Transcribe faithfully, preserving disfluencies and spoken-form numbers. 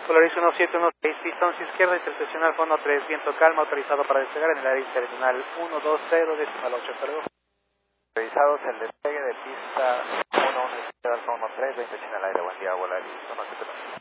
Polaris uno siete uno seis, pistón izquierda, intersección al fondo tres, viento calma, autorizado para despegar en el área internacional uno dos cero, decimal ocho, hasta luego. Autorizados el despegue de pista uno uno izquierda al fondo tres, veinte en el aire, buen día, Polaris uno siete uno.